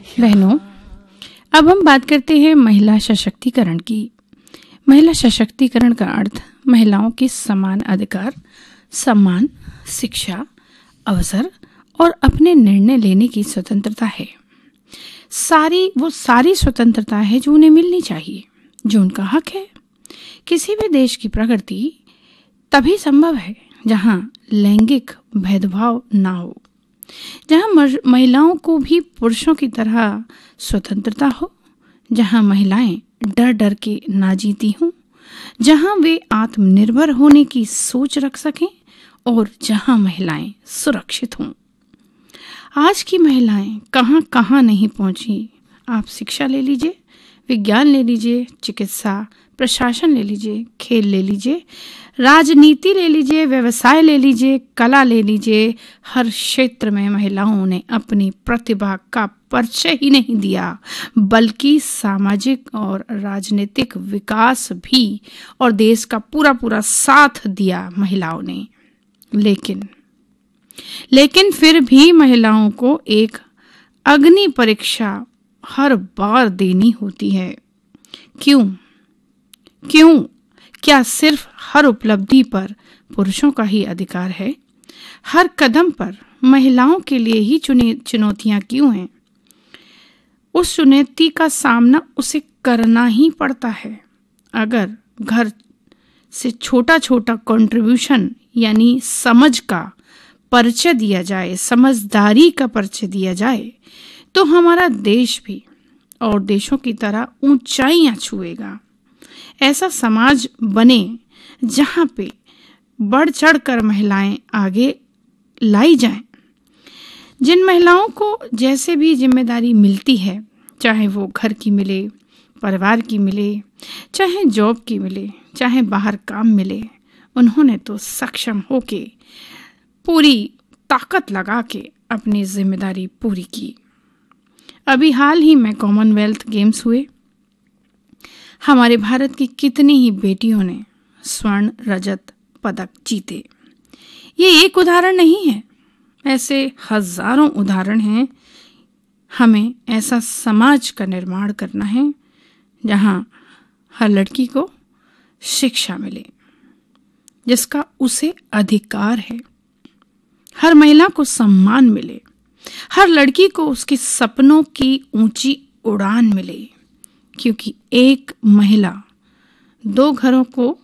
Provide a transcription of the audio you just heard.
बहनों, अब हम बात करते हैं महिला सशक्तिकरण की। महिला सशक्तिकरण का अर्थ महिलाओं के समान अधिकार, सम्मान, शिक्षा, अवसर और अपने निर्णय लेने की स्वतंत्रता है। सारी स्वतंत्रता है जो उन्हें मिलनी चाहिए, जो उनका हक है। किसी भी देश की प्रगति तभी संभव है जहां लैंगिक भेदभाव ना हो, जहां महिलाओं को भी पुरुषों की तरह स्वतंत्रता हो, जहां महिलाएं डर डर के ना जीती हों, जहां वे आत्मनिर्भर होने की सोच रख सकें और जहां महिलाएं सुरक्षित हों। आज की महिलाएं कहां कहां नहीं पहुंची। आप शिक्षा ले लीजिए, विज्ञान ले लीजिए, चिकित्सा, प्रशासन ले लीजिए, खेल ले लीजिए, राजनीति ले लीजिए, व्यवसाय ले लीजिए, कला ले लीजिए। हर क्षेत्र में महिलाओं ने अपनी प्रतिभा का परिचय ही नहीं दिया, बल्कि सामाजिक और राजनीतिक विकास भी और देश का पूरा पूरा साथ दिया महिलाओं ने। लेकिन फिर भी महिलाओं को एक अग्नि परीक्षा हर बार देनी होती है। क्यों? क्या सिर्फ हर उपलब्धि पर पुरुषों का ही अधिकार है? हर कदम पर महिलाओं के लिए ही चुनौतियां क्यों हैं? उस चुनौती का सामना उसे करना ही पड़ता है। अगर घर से छोटा छोटा कंट्रीब्यूशन यानी समझ का परिचय दिया जाए, समझदारी का परिचय दिया जाए, तो हमारा देश भी और देशों की तरह ऊंचाइयां छुएगा। ऐसा समाज बने जहां पे बढ़ चढ़कर महिलाएं आगे लाई जाएं। जिन महिलाओं को जैसे भी जिम्मेदारी मिलती है, चाहे वो घर की मिले, परिवार की मिले, चाहे जॉब की मिले, चाहे बाहर काम मिले, उन्होंने तो सक्षम होके पूरी ताकत लगा के अपनी जिम्मेदारी पूरी की। अभी हाल ही में कॉमनवेल्थ गेम्स हुए। हमारे भारत की कितनी ही बेटियों ने स्वर्ण रजत पदक जीते। ये एक उदाहरण नहीं है, ऐसे हजारों उदाहरण हैं। हमें ऐसा समाज का निर्माण करना है जहां हर लड़की को शिक्षा मिले जिसका उसे अधिकार है, हर महिला को सम्मान मिले, हर लड़की को उसके सपनों की ऊंची उड़ान मिले, क्योंकि एक महिला 2 घरों को